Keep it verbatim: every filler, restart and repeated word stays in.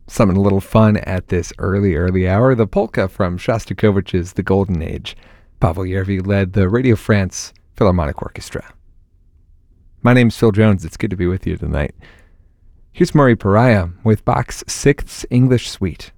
Something a little fun at this early, early hour. The polka from Shostakovich's The Golden Age. Pavel Yervi led the Radio France Philharmonic Orchestra. My name's Phil Jones. It's good to be with you tonight. Here's Murray Pariah with Bach's Sixth English Suite.